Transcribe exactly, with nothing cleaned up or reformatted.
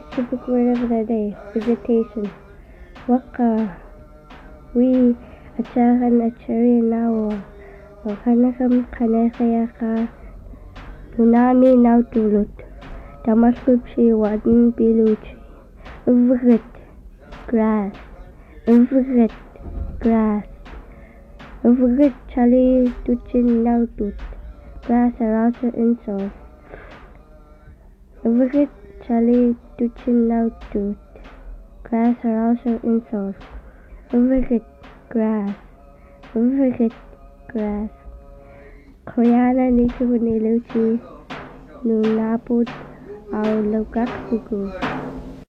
Typical word of the day, visitation. Waka. We acharan achari nawa. Wakanakam kanakayaka. Tunami nautulut. Tamaskuchi wadin biluchi. Uvrit. Grass. Uvrit. Grass. Uvrit chali tuchin nautut. Grass are also insoles. Uvrit chali tuchin nautut. Grass are also insoles. Uvrit grass. Uvrit grass. Koyana nitu niluchi. Nunaput au lokak suku.